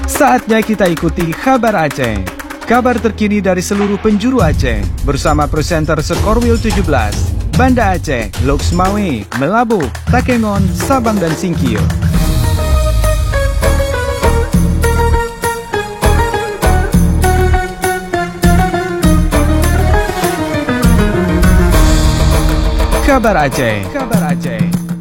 Saatnya kita ikuti Kabar Aceh. Kabar terkini dari seluruh penjuru Aceh bersama presenter Sekorwil 17, Banda Aceh, Lok Semawe, Melabu, Takengon, Sabang dan Singkil. Kabar Aceh. Kabar Aceh.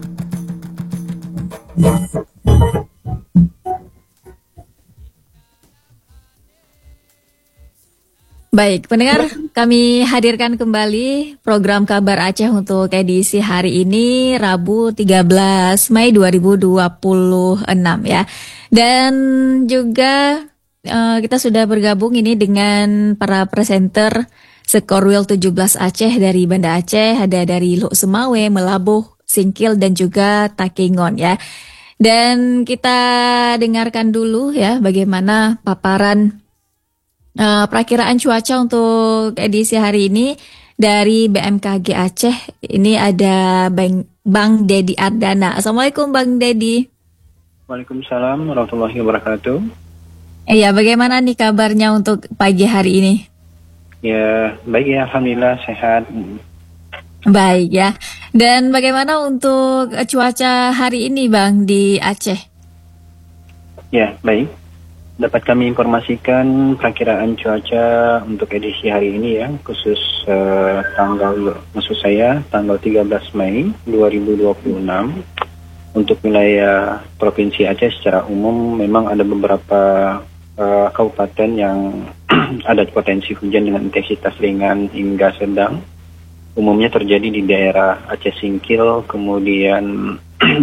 Baik, pendengar, kami hadirkan kembali program Kabar Aceh untuk edisi hari ini, Rabu 13 Mei 2026 ya. Dan juga kita sudah bergabung ini dengan para presenter Sekorwil 17 Aceh dari Banda Aceh, ada dari Lok Semawe, Melabuh, Singkil dan juga Takengon ya. Dan kita dengarkan dulu ya bagaimana paparan perakiraan cuaca untuk edisi hari ini dari BMKG Aceh. Ini ada Bang Dedi Ardana. Assalamualaikum Bang Dedi. Waalaikumsalam warahmatullahi wabarakatuh. Iya, bagaimana nih kabarnya untuk pagi hari ini? Ya, baik ya, alhamdulillah sehat. Baik ya. Dan bagaimana untuk cuaca hari ini Bang di Aceh? Ya, baik. Dapat kami informasikan perakiraan cuaca untuk edisi hari ini ya, khusus tanggal 13 Mei 2026. Untuk wilayah Provinsi Aceh secara umum memang ada beberapa kabupaten yang ada potensi hujan dengan intensitas ringan hingga sedang. Umumnya terjadi di daerah Aceh Singkil, kemudian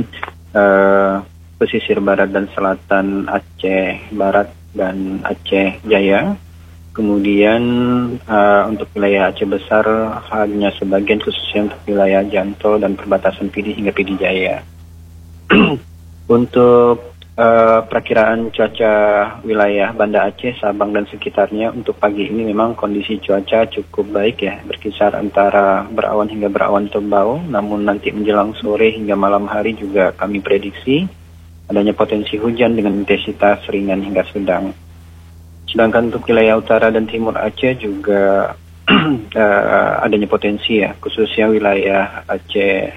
pesisir barat dan selatan Aceh Barat dan Aceh Jaya. Kemudian untuk wilayah Aceh Besar hanya sebagian, khususnya untuk wilayah Jantol dan perbatasan Pidi hingga Pidi Jaya. Untuk perakiraan cuaca wilayah Banda Aceh, Sabang dan sekitarnya untuk pagi ini memang kondisi cuaca cukup baik ya, berkisar antara berawan hingga berawan tebal, namun nanti menjelang sore hingga malam hari juga kami prediksi adanya potensi hujan dengan intensitas ringan hingga sedang. Sedangkan untuk wilayah utara dan timur Aceh juga adanya potensi ya, khususnya wilayah Aceh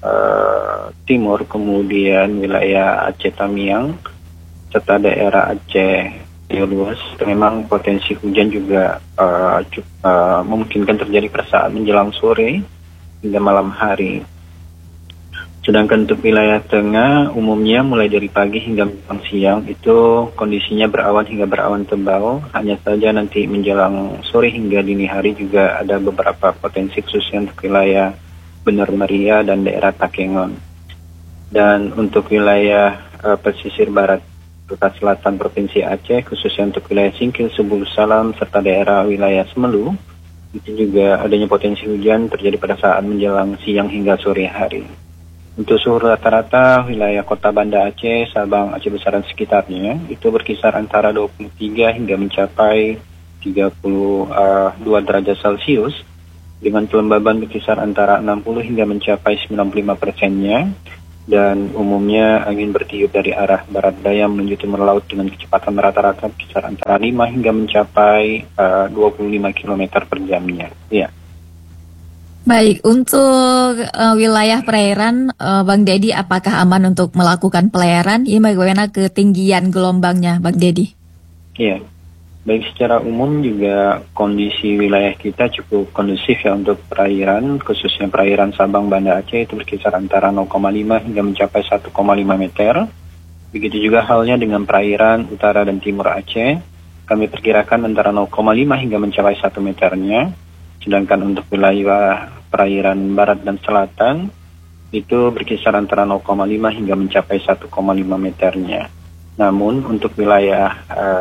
Timur, kemudian wilayah Aceh Tamiang, serta daerah Aceh Luas. Memang potensi hujan juga memungkinkan terjadi pada saat menjelang sore hingga malam hari. Sedangkan untuk wilayah tengah umumnya mulai dari pagi hingga siang itu kondisinya berawan hingga berawan tebal. Hanya saja nanti menjelang sore hingga dini hari juga ada beberapa potensi khususnya untuk wilayah Bener Meriah dan daerah Takengon. Dan untuk wilayah pesisir barat serta selatan Provinsi Aceh, khususnya untuk wilayah Singkil, Subul Salam serta daerah wilayah Semelu, itu juga adanya potensi hujan terjadi pada saat menjelang siang hingga sore hari. Untuk suhu rata-rata wilayah kota Banda Aceh, Sabang, Aceh Besar dan sekitarnya itu berkisar antara 23 hingga mencapai 32 derajat Celcius, dengan kelembaban berkisar antara 60 hingga mencapai 95%-nya, dan umumnya angin bertiup dari arah barat daya menuju timur laut dengan kecepatan rata-rata berkisar antara 5 hingga mencapai 25 km per jamnya. Ya. Baik, untuk wilayah perairan, Bang Dedi, apakah aman untuk melakukan pelayaran? Ini bagaimana ketinggian gelombangnya, Bang Dedi? Iya, baik secara umum juga kondisi wilayah kita cukup kondusif ya untuk perairan, khususnya perairan Sabang Banda Aceh itu berkisar antara 0,5 hingga mencapai 1,5 meter. Begitu juga halnya dengan perairan utara dan timur Aceh, kami perkirakan antara 0,5 hingga mencapai 1 meternya. Sedangkan untuk wilayah perairan barat dan selatan itu berkisar antara 0,5 hingga mencapai 1,5 meternya. Namun untuk wilayah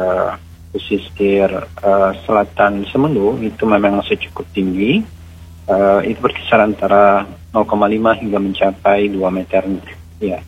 pesisir selatan Semelu itu memang masih cukup tinggi, itu berkisar antara 0,5 hingga mencapai 2 meter. Ya.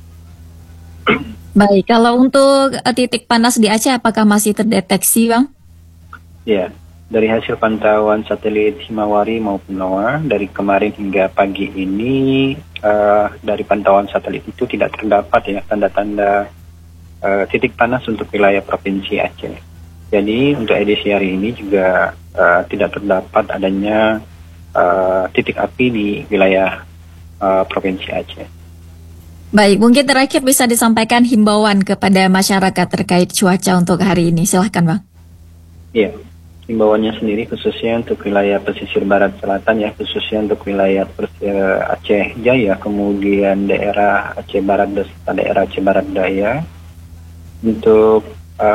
Baik, kalau untuk titik panas di Aceh apakah masih terdeteksi, Bang? Ya. Dari hasil pantauan satelit Himawari maupun NOAA dari kemarin hingga pagi ini, dari pantauan satelit itu tidak terdapat ya tanda-tanda titik panas untuk wilayah Provinsi Aceh. Jadi untuk edisi hari ini juga tidak terdapat adanya titik api di wilayah Provinsi Aceh. Baik, mungkin terakhir bisa disampaikan himbauan kepada masyarakat terkait cuaca untuk hari ini. Silahkan, Bang. Iya, himbauannya sendiri khususnya untuk wilayah pesisir barat selatan ya, khususnya untuk wilayah Aceh Jaya, kemudian daerah Aceh Barat dan daerah Aceh Barat Daya. Untuk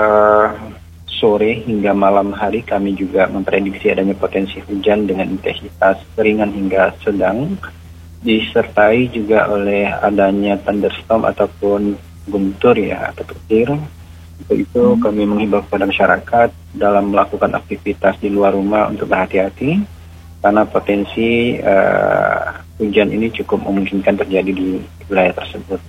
sore hingga malam hari kami juga memprediksi adanya potensi hujan dengan intensitas ringan hingga sedang, disertai juga oleh adanya thunderstorm ataupun guntur ya atau petir. Untuk itu kami menghimbau kepada masyarakat dalam melakukan aktivitas di luar rumah untuk berhati-hati karena potensi hujan ini cukup memungkinkan terjadi di wilayah tersebut.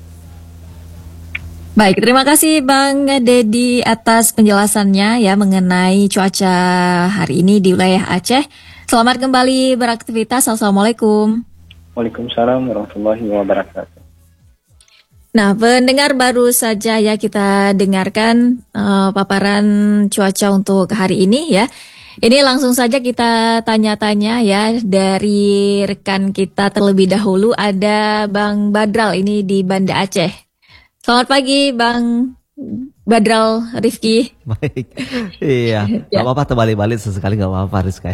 Baik, terima kasih Bang Dedi atas penjelasannya ya mengenai cuaca hari ini di wilayah Aceh. Selamat kembali beraktivitas. Assalamualaikum. Waalaikumsalam warahmatullahi wabarakatuh. Nah, pendengar baru saja ya kita dengarkan paparan cuaca untuk hari ini ya. Ini langsung saja kita tanya-tanya ya dari rekan kita terlebih dahulu, ada Bang Badral ini di Banda Aceh. Selamat pagi Bang Badral Rifki. Baik, iya, nggak apa-apa terbalik-balik sesekali nggak apa-apa Rizka.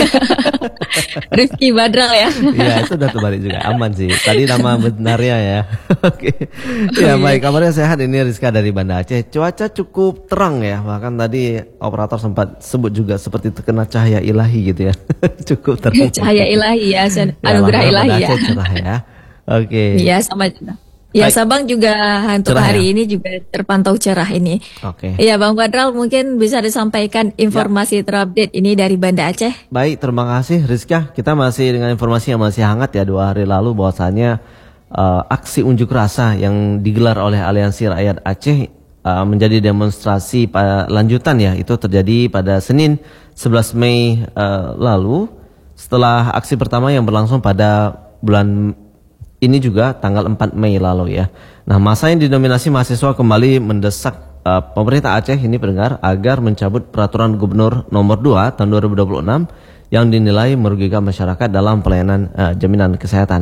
Rifki Badral ya. Iya, itu udah terbalik juga, aman sih. Tadi nama benarnya ya. Oke, ya baik, kabarnya sehat ini Rizka dari Banda Aceh. Cuaca cukup terang ya, bahkan tadi operator sempat sebut juga seperti terkena cahaya ilahi gitu ya. Cukup terang. Cahaya ilahi ya, anugerah ilahi ya. Aceh cerah ya. Oke. Iya sama juga. Ya, baik. Sabang juga untuk cerah hari ini juga terpantau cerah ini. Oke. Iya, Bang Badral mungkin bisa disampaikan informasi terupdate ini dari Banda Aceh. Baik, terima kasih Rizka. Kita masih dengan informasi yang masih hangat ya 2 hari lalu bahwasanya aksi unjuk rasa yang digelar oleh Aliansi Rakyat Aceh menjadi demonstrasi lanjutan ya. Itu terjadi pada Senin 11 Mei lalu setelah aksi pertama yang berlangsung pada bulan ini juga tanggal 4 Mei lalu ya. Nah, masa yang didominasi mahasiswa kembali mendesak pemerintah Aceh ini pendengar agar mencabut peraturan gubernur nomor 2 tahun 2026 yang dinilai merugikan masyarakat dalam pelayanan jaminan kesehatan.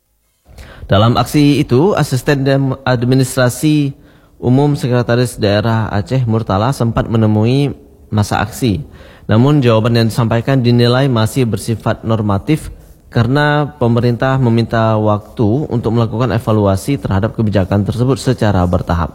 Dalam aksi itu, Asisten Administrasi Umum Sekretaris Daerah Aceh Murtala sempat menemui masa aksi. Namun jawaban yang disampaikan dinilai masih bersifat normatif karena pemerintah meminta waktu untuk melakukan evaluasi terhadap kebijakan tersebut secara bertahap.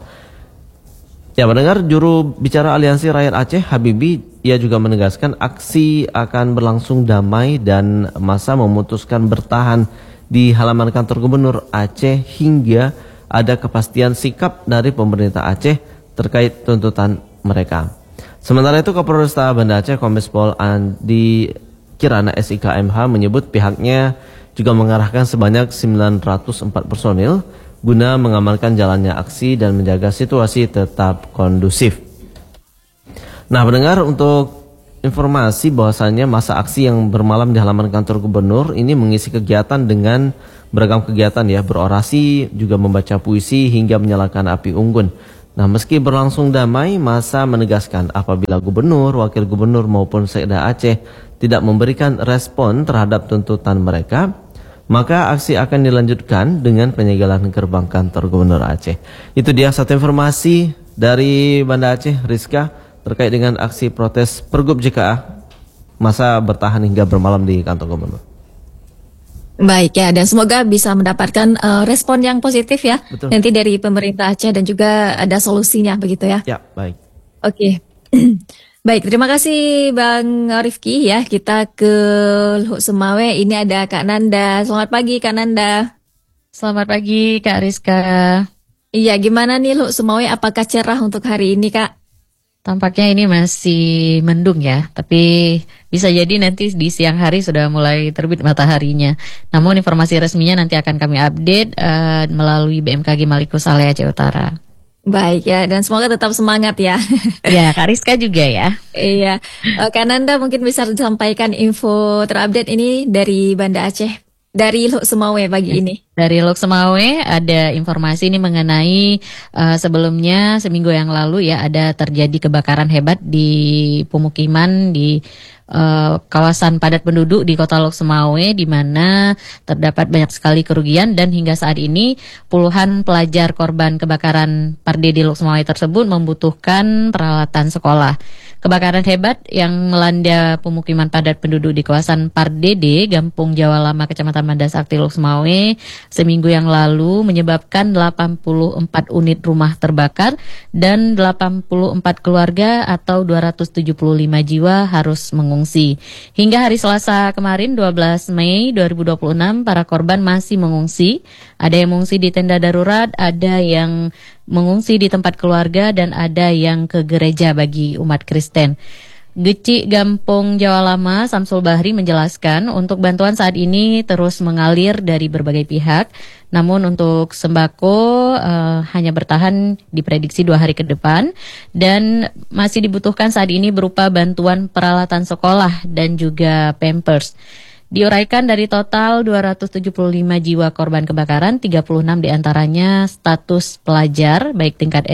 Ya, mendengar juru bicara Aliansi Rakyat Aceh, Habibi, ia juga menegaskan aksi akan berlangsung damai dan masa memutuskan bertahan di halaman kantor gubernur Aceh hingga ada kepastian sikap dari pemerintah Aceh terkait tuntutan mereka. Sementara itu, Kapolresta Banda Aceh Kombes Pol Andi Kirana SIKMH menyebut pihaknya juga mengarahkan sebanyak 904 personil guna mengamankan jalannya aksi dan menjaga situasi tetap kondusif. Nah, pendengar, untuk informasi bahwasannya masa aksi yang bermalam di halaman kantor gubernur ini mengisi kegiatan dengan beragam kegiatan ya, berorasi, juga membaca puisi hingga menyalakan api unggun. Nah, meski berlangsung damai, masa menegaskan apabila gubernur, wakil gubernur maupun Sekda Aceh tidak memberikan respon terhadap tuntutan mereka, maka aksi akan dilanjutkan dengan penyegelan gerbang kantor gubernur Aceh. Itu dia satu informasi dari Banda Aceh, Rizka, terkait dengan aksi protes Pergub JKA, masa bertahan hingga bermalam di kantor gubernur. Baik ya, dan semoga bisa mendapatkan respon yang positif ya. Betul. Nanti dari pemerintah Aceh dan juga ada solusinya begitu ya. Ya, baik. Oke. Baik, terima kasih Bang Rifki ya. Kita ke Luhuk Semawe, ini ada Kak Nanda. Selamat pagi Kak Nanda. Selamat pagi Kak Rizka. Iya, gimana nih Luhuk Semawe, apakah cerah untuk hari ini Kak? Tampaknya ini masih mendung ya, tapi bisa jadi nanti di siang hari sudah mulai terbit mataharinya. Namun informasi resminya nanti akan kami update melalui BMKG Maluku Saleh Aceh Utara. Baik ya, dan semoga tetap semangat ya. Ya, Kak Rizka juga ya. Iya, Kak Nanda mungkin bisa disampaikan info terupdate ini dari Banda Aceh. dari Lok Semawe pagi ini. Dari Lok Semawe ada informasi ini mengenai sebelumnya seminggu yang lalu ya ada terjadi kebakaran hebat di pemukiman di kawasan padat penduduk di Kota Lok Semawe di mana terdapat banyak sekali kerugian dan hingga saat ini puluhan pelajar korban kebakaran Parde di Lok Semawe tersebut membutuhkan peralatan sekolah. Kebakaran hebat yang melanda pemukiman padat penduduk di kawasan Pardede, Gampung Jawa Lama, Kecamatan Mandasakti, Lok Semawe seminggu yang lalu menyebabkan 84 unit rumah terbakar dan 84 keluarga atau 275 jiwa harus mengungsi. Hingga hari Selasa kemarin 12 Mei 2026 para korban masih mengungsi. Ada yang mengungsi di tenda darurat, ada yang mengungsi di tempat keluarga dan ada yang ke gereja bagi umat Kristen. Geci Gampung Jawa Lama Samsul Bahri menjelaskan untuk bantuan saat ini terus mengalir dari berbagai pihak. Namun untuk sembako hanya bertahan diprediksi 2 hari ke depan dan masih dibutuhkan saat ini berupa bantuan peralatan sekolah dan juga Pampers. Diuraikan dari total 275 jiwa korban kebakaran, 36 diantaranya status pelajar baik tingkat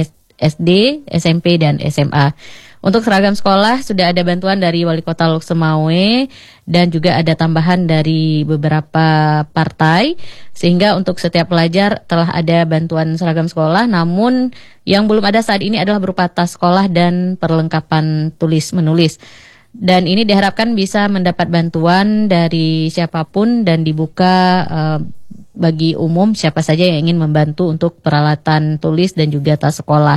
SD, SMP, dan SMA. Untuk seragam sekolah sudah ada bantuan dari Wali Kota Lok Semawe dan juga ada tambahan dari beberapa partai sehingga untuk setiap pelajar telah ada bantuan seragam sekolah. Namun yang belum ada saat ini adalah berupa tas sekolah dan perlengkapan tulis menulis. Dan ini diharapkan bisa mendapat bantuan dari siapapun dan dibuka bagi umum siapa saja yang ingin membantu untuk peralatan tulis dan juga tas sekolah.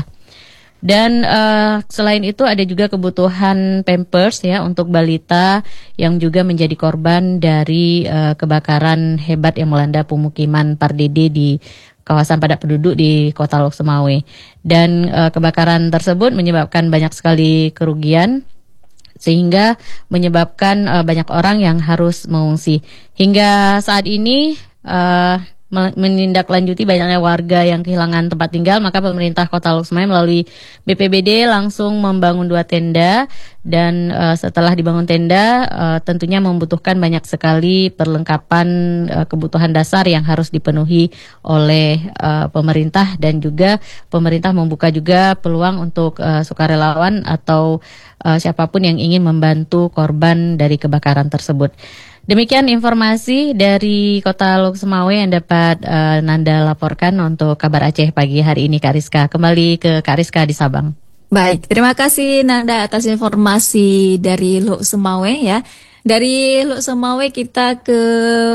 Dan selain itu ada juga kebutuhan Pampers ya untuk balita yang juga menjadi korban dari kebakaran hebat yang melanda pemukiman Pardede di kawasan padat penduduk di Kota Lok Semawe. Dan kebakaran tersebut menyebabkan banyak sekali kerugian sehingga menyebabkan banyak orang yang harus mengungsi. Hingga saat ini menindaklanjuti banyaknya warga yang kehilangan tempat tinggal, maka pemerintah Kota Lok Semawe melalui BPBD langsung membangun 2 tenda dan setelah dibangun tenda tentunya membutuhkan banyak sekali perlengkapan kebutuhan dasar yang harus dipenuhi oleh pemerintah dan juga pemerintah membuka juga peluang untuk sukarelawan atau siapapun yang ingin membantu korban dari kebakaran tersebut. Demikian informasi dari Kota Lok Semawe yang dapat Nanda laporkan untuk Kabar Aceh pagi hari ini, Kak Rizka. Kembali ke Kak Rizka di Sabang. Baik, terima kasih Nanda atas informasi dari Lok Semawe ya. Dari Lok Semawe kita ke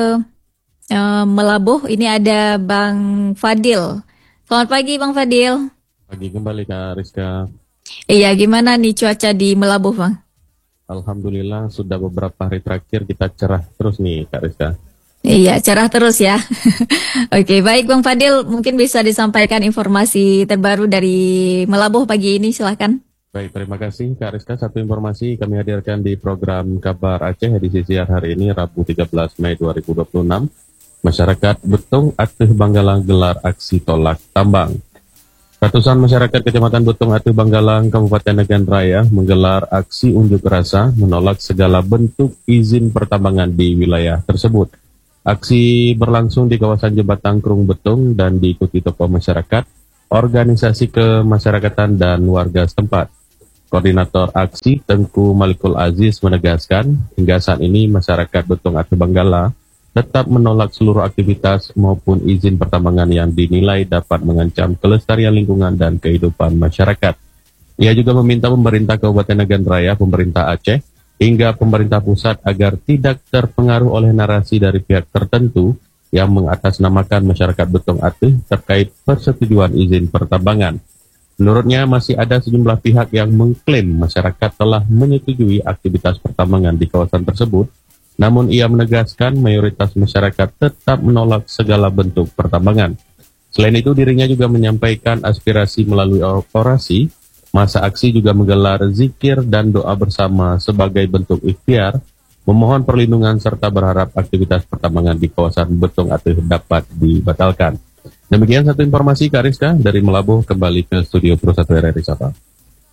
Melabuh. Ini ada Bang Fadil. Selamat pagi Bang Fadil. Pagi kembali Kak Rizka. Iya, gimana nih cuaca di Melabuh Bang? Alhamdulillah sudah beberapa hari terakhir kita cerah terus nih Kak Rizka. Iya, cerah terus ya. Oke, baik Bang Fadil, mungkin bisa disampaikan informasi terbaru dari Melabuh pagi ini, silahkan. Baik, terima kasih Kak Rizka. Satu informasi kami hadirkan di program Kabar Aceh edisi siang hari ini Rabu 13 Mei 2026. Masyarakat Betung Atuh Banggalang gelar aksi tolak tambang. Ratusan masyarakat Kecamatan Betung Atuh Banggalang, Kabupaten Nagan Raya menggelar aksi unjuk rasa menolak segala bentuk izin pertambangan di wilayah tersebut. Aksi berlangsung di kawasan Jembatan Krung Betung dan diikuti tokoh masyarakat, organisasi kemasyarakatan dan warga setempat. Koordinator aksi Tengku Malikul Aziz menegaskan hingga saat ini masyarakat Betung Atuh Banggala tetap menolak seluruh aktivitas maupun izin pertambangan yang dinilai dapat mengancam kelestarian lingkungan dan kehidupan masyarakat. Ia juga meminta pemerintah Kabupaten Nagan Raya, pemerintah Aceh, hingga pemerintah pusat agar tidak terpengaruh oleh narasi dari pihak tertentu yang mengatasnamakan masyarakat Betung Atuh terkait persetujuan izin pertambangan. Menurutnya masih ada sejumlah pihak yang mengklaim masyarakat telah menyetujui aktivitas pertambangan di kawasan tersebut. Namun ia menegaskan mayoritas masyarakat tetap menolak segala bentuk pertambangan. Selain itu dirinya juga menyampaikan aspirasi melalui orasi. Masa aksi juga menggelar zikir dan doa bersama sebagai bentuk ikhtiar, memohon perlindungan serta berharap aktivitas pertambangan di kawasan Betung Atuh dapat dibatalkan. Demikian satu informasi Kak Rizka dari Melabuh, kembali ke studio Pro 1 RRI Sabang.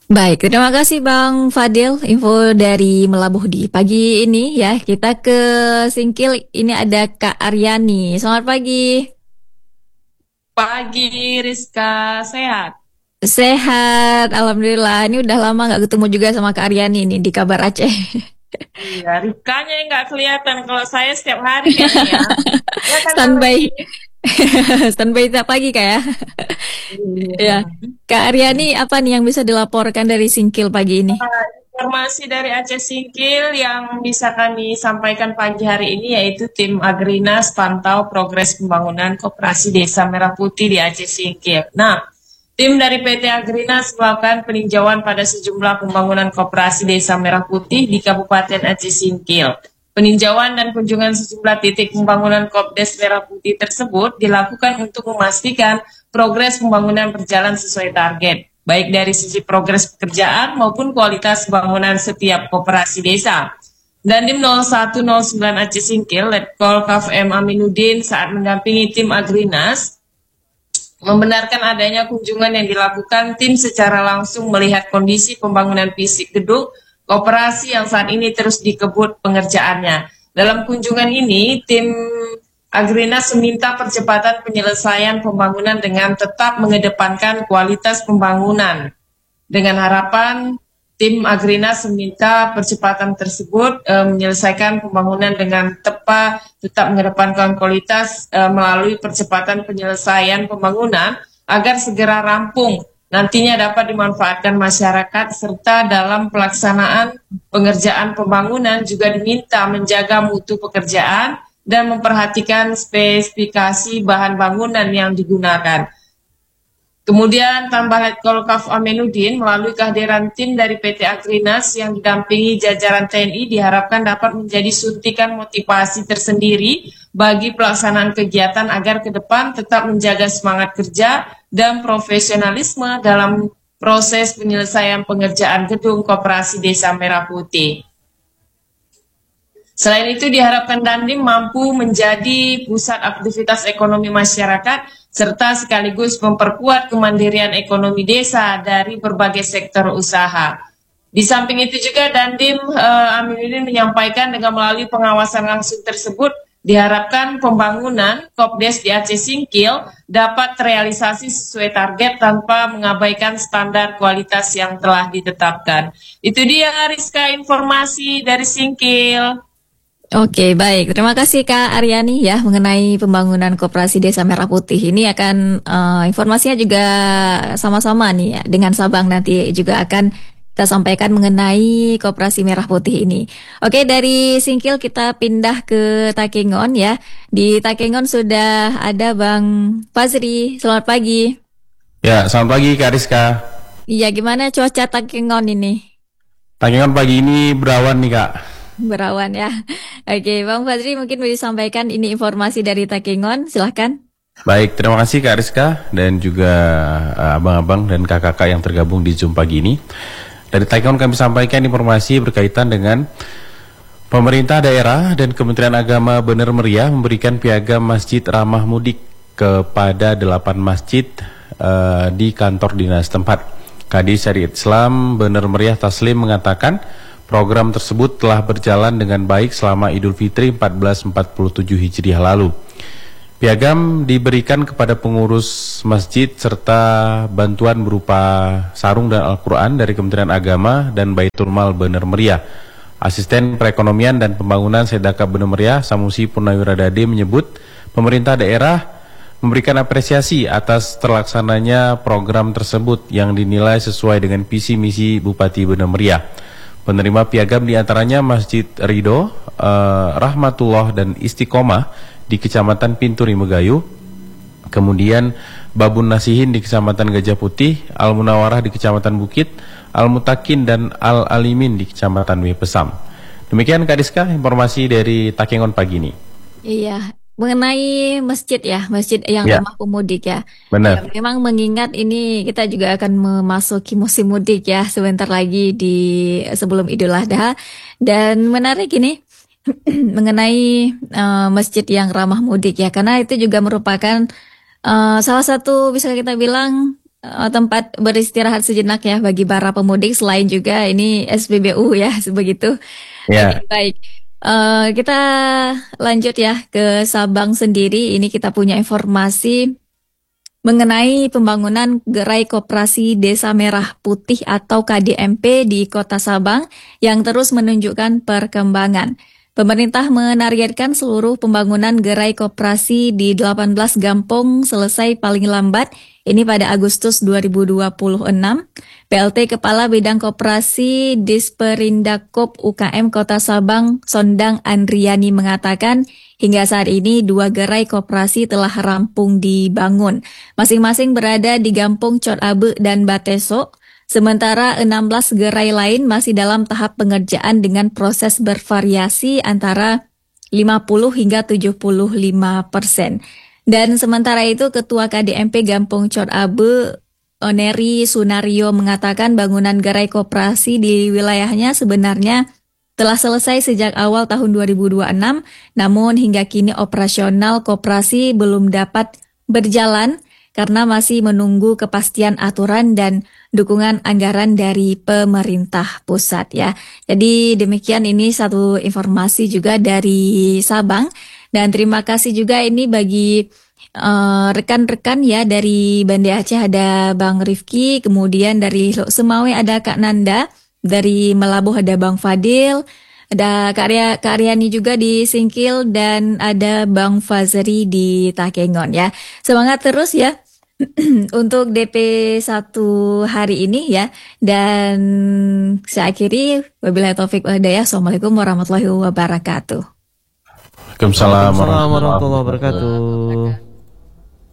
Baik, terima kasih Bang Fadil info dari Melabuh di pagi ini ya. Kita ke Singkil, ini ada Kak Aryani. Selamat pagi. Pagi Rizka, sehat? Sehat, Alhamdulillah. Ini udah lama nggak ketemu juga sama Kak Aryani nih di Kabar Aceh. Iya, Rizkanya yang nggak kelihatan. Kalau saya setiap hari kayaknya. Ya kan Standby. Standby tiap pagi Kak ya. Ya. Kak Aryani, apa nih yang bisa dilaporkan dari Singkil pagi ini? Informasi dari Aceh Singkil yang bisa kami sampaikan pagi hari ini yaitu tim Agrinas pantau progres pembangunan Koperasi Desa Merah Putih di Aceh Singkil. Nah, tim dari PT Agrinas melakukan peninjauan pada sejumlah pembangunan Koperasi Desa Merah Putih di Kabupaten Aceh Singkil. Peninjauan dan kunjungan sejumlah titik pembangunan Kopdes Merah Putih tersebut dilakukan untuk memastikan progres pembangunan berjalan sesuai target, baik dari sisi progres pekerjaan maupun kualitas bangunan setiap koperasi desa. Dandim 0109 Aceh Singkil, Letkol KFM Aminuddin saat mendampingi tim Agrinas, membenarkan adanya kunjungan yang dilakukan tim secara langsung melihat kondisi pembangunan fisik gedung koperasi yang saat ini terus dikebut pengerjaannya. Dalam kunjungan ini, tim Agrinas meminta percepatan penyelesaian pembangunan dengan tetap mengedepankan kualitas pembangunan. Dengan harapan, tim Agrinas meminta percepatan tersebut menyelesaikan pembangunan dengan tetap mengedepankan kualitas melalui percepatan penyelesaian pembangunan agar segera rampung, nantinya dapat dimanfaatkan masyarakat, serta dalam pelaksanaan pengerjaan pembangunan juga diminta menjaga mutu pekerjaan dan memperhatikan spesifikasi bahan bangunan yang digunakan. Kemudian tambah Letkol Kaf Aminuddin melalui kehadiran tim dari PT Agrinas yang didampingi jajaran TNI diharapkan dapat menjadi suntikan motivasi tersendiri bagi pelaksanaan kegiatan agar ke depan tetap menjaga semangat kerja dan profesionalisme dalam proses penyelesaian pengerjaan gedung Koperasi Desa Merah Putih. Selain itu diharapkan Dandim mampu menjadi pusat aktivitas ekonomi masyarakat serta sekaligus memperkuat kemandirian ekonomi desa dari berbagai sektor usaha. Di samping itu juga Dandim Aminuddin menyampaikan dengan melalui pengawasan langsung tersebut diharapkan pembangunan Kopdes di Aceh Singkil dapat terrealisasi sesuai target tanpa mengabaikan standar kualitas yang telah ditetapkan. Itu dia Rizka informasi dari Singkil. Oke, baik. Terima kasih Kak Aryani ya mengenai pembangunan Koperasi Desa Merah Putih. Ini akan informasinya juga sama-sama nih ya dengan Sabang nanti juga akan kita sampaikan mengenai Koperasi Merah Putih ini. Oke, dari Singkil kita pindah ke Takengon ya. Di Takengon sudah ada Bang Fazri. Selamat pagi. Ya, selamat pagi Kak Rizka. Iya, gimana cuaca Takengon ini? Takengon pagi ini berawan nih Kak. Berawan ya. Oke, Bang Fazri mungkin bisa sampaikan ini informasi dari Takengon, silahkan. Baik, terima kasih Kak Rizka dan juga abang-abang dan kakak-kakak yang tergabung di Zoom pagi ini. Dari Takengon kami sampaikan informasi berkaitan dengan pemerintah daerah dan Kementerian Agama Bener Meriah memberikan piagam masjid ramah mudik kepada 8 masjid di kantor dinas tempat. Kadis Syariat Islam Bener Meriah Taslim mengatakan program tersebut telah berjalan dengan baik selama Idul Fitri 1447 Hijriah lalu. Piagam diberikan kepada pengurus masjid serta bantuan berupa sarung dan Al-Quran dari Kementerian Agama dan Baitul Mal Bener Meriah. Asisten Perekonomian dan Pembangunan Sedaka Bener Meriah Samusi Purnawiradade menyebut pemerintah daerah memberikan apresiasi atas terlaksananya program tersebut yang dinilai sesuai dengan visi misi Bupati Bener Meriah. Penerima piagam diantaranya Masjid Ridho, Rahmatullah dan Istiqomah di Kecamatan Pinturi Megayu, kemudian Babun Nasihin di Kecamatan Gajah Putih, Al-Munawarah di Kecamatan Bukit, Al-Mutakin dan Al-Alimin di Kecamatan Wepesam. Demikian Kak Rizka, informasi dari Takengon pagi ini. Iya, mengenai masjid ya, masjid yang ramah pemudik ya. Benar. Ya, memang mengingat ini kita juga akan memasuki musim mudik ya sebentar lagi sebelum Idul Adha. Dan menarik ini mengenai masjid yang ramah mudik ya, karena itu juga merupakan salah satu bisa kita bilang tempat beristirahat sejenak ya bagi para pemudik, selain juga ini SPBU ya begitu. Ya. Oke, baik. Kita lanjut ya ke Sabang sendiri. Ini kita punya informasi mengenai pembangunan Gerai Koperasi Desa Merah Putih atau KDMP di Kota Sabang yang terus menunjukkan perkembangan. Pemerintah menargetkan seluruh pembangunan gerai koperasi di 18 Gampong selesai paling lambat ini pada Agustus 2026. PLT Kepala Bidang Koperasi Disperindakop UKM Kota Sabang, Sondang Andriani mengatakan hingga saat ini 2 gerai koperasi telah rampung dibangun. Masing-masing berada di Gampong Cot Abe dan Bateso. Sementara 16 gerai lain masih dalam tahap pengerjaan dengan proses bervariasi antara 50 hingga 75%. Dan sementara itu Ketua KDMP Gampong Cot Abe, Oneri Sunario mengatakan bangunan gerai koperasi di wilayahnya sebenarnya telah selesai sejak awal tahun 2026, namun hingga kini operasional koperasi belum dapat berjalan karena masih menunggu kepastian aturan dan dukungan anggaran dari pemerintah pusat ya. Jadi demikian ini satu informasi juga dari Sabang, dan terima kasih juga ini bagi rekan-rekan ya dari Banda Aceh ada Bang Rifki, kemudian dari Lok Semawe ada Kak Nanda, dari Melabuh ada Bang Fadil, ada Kak Aryani juga di Singkil, dan ada Bang Fazri di Takengon ya. Semangat terus ya untuk DP 1 hari ini ya. Dan saya akhiri, wabillahi taufik wal hidayah. Assalamualaikum warahmatullahi wabarakatuh. Waalaikumsalam Warahmatullahi wabarakatuh.